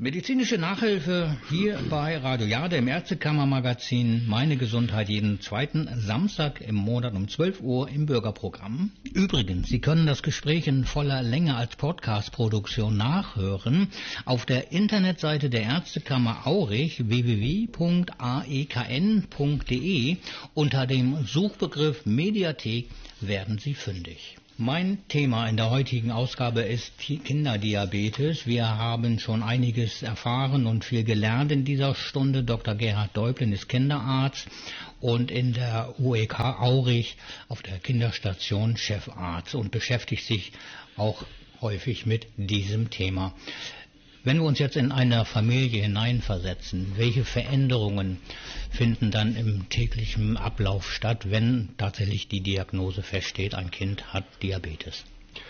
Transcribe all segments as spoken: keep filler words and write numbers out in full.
Medizinische Nachhilfe hier bei Radio Jade im Ärztekammer-Magazin. Meine Gesundheit jeden zweiten Samstag im Monat um zwölf Uhr im Bürgerprogramm. Übrigens, Sie können das Gespräch in voller Länge als Podcast-Produktion nachhören auf der Internetseite der Ärztekammer Aurich w w w punkt a e k n punkt d e. Unter dem Suchbegriff Mediathek werden Sie fündig. Mein Thema in der heutigen Ausgabe ist Kinderdiabetes. Wir haben schon einiges erfahren und viel gelernt in dieser Stunde. Doktor Gerhard Deublin ist Kinderarzt und in der U E K Aurich auf der Kinderstation Chefarzt und beschäftigt sich auch häufig mit diesem Thema. Wenn wir uns jetzt in eine Familie hineinversetzen, welche Veränderungen finden dann im täglichen Ablauf statt, wenn tatsächlich die Diagnose feststeht, ein Kind hat Diabetes?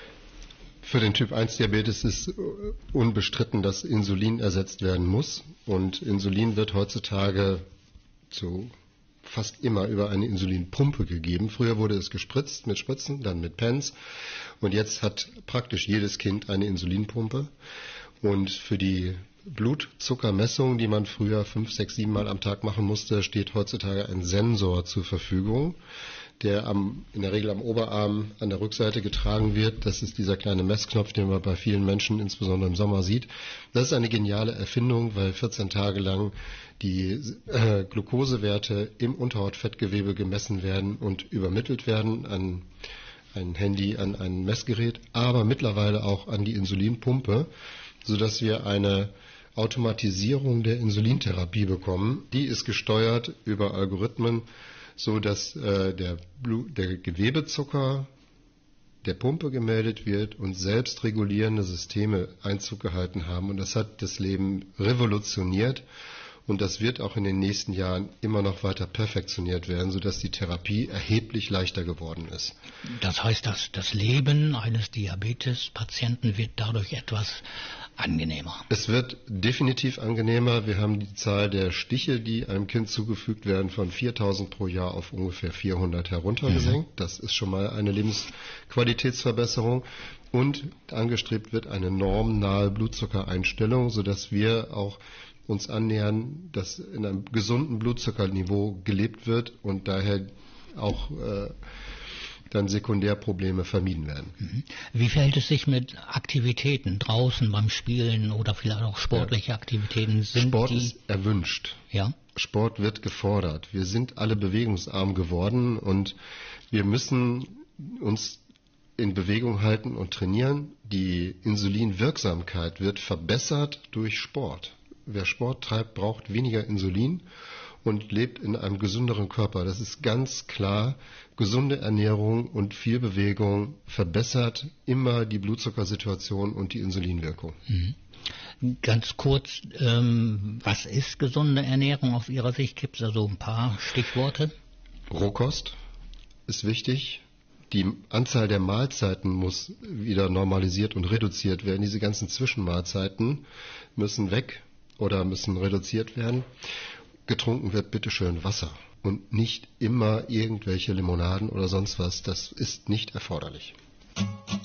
Für den Typ eins Diabetes ist unbestritten, dass Insulin ersetzt werden muss. Und Insulin wird heutzutage zu fast immer über eine Insulinpumpe gegeben. Früher wurde es gespritzt mit Spritzen, dann mit Pens. Und jetzt hat praktisch jedes Kind eine Insulinpumpe. Und für die Blutzuckermessung, die man früher fünf, sechs, sieben Mal am Tag machen musste, steht heutzutage ein Sensor zur Verfügung, der am, in der Regel am Oberarm an der Rückseite getragen wird. Das ist dieser kleine Messknopf, den man bei vielen Menschen, insbesondere im Sommer, sieht. Das ist eine geniale Erfindung, weil vierzehn Tage lang die äh, Glukosewerte im Unterhautfettgewebe gemessen werden und übermittelt werden an ein Handy, an ein Messgerät, aber mittlerweile auch an die Insulinpumpe, sodass wir eine Automatisierung der Insulintherapie bekommen. Die ist gesteuert über Algorithmen, so dass äh, der, Blut, der Gewebezucker der Pumpe gemeldet wird und selbstregulierende Systeme Einzug gehalten haben. Und das hat das Leben revolutioniert. Und das wird auch in den nächsten Jahren immer noch weiter perfektioniert werden, sodass die Therapie erheblich leichter geworden ist. Das heißt, dass das Leben eines Diabetespatienten wird dadurch etwas angenehmer? Es wird definitiv angenehmer. Wir haben die Zahl der Stiche, die einem Kind zugefügt werden, von viertausend pro Jahr auf ungefähr vierhundert heruntergesenkt. Mhm. Das ist schon mal eine Lebensqualitätsverbesserung. Und angestrebt wird eine normnahe Blutzuckereinstellung, sodass wir auch uns annähern, dass in einem gesunden Blutzuckerniveau gelebt wird und daher auch äh, dann Sekundärprobleme vermieden werden. Wie verhält es sich mit Aktivitäten draußen beim Spielen oder vielleicht auch sportliche ja. Aktivitäten? Sind Sport die ist erwünscht. Ja? Sport wird gefordert. Wir sind alle bewegungsarm geworden und wir müssen uns in Bewegung halten und trainieren. Die Insulinwirksamkeit wird verbessert durch Sport. Wer Sport treibt, braucht weniger Insulin und lebt in einem gesünderen Körper. Das ist ganz klar. Gesunde Ernährung und viel Bewegung verbessert immer die Blutzuckersituation und die Insulinwirkung. Mhm. Ganz kurz, ähm, was ist gesunde Ernährung aus Ihrer Sicht? Gibt es da so ein paar Stichworte? Rohkost ist wichtig. Die Anzahl der Mahlzeiten muss wieder normalisiert und reduziert werden. Diese ganzen Zwischenmahlzeiten müssen weg oder müssen reduziert werden. Getrunken wird bitteschön Wasser und nicht immer irgendwelche Limonaden oder sonst was. Das ist nicht erforderlich.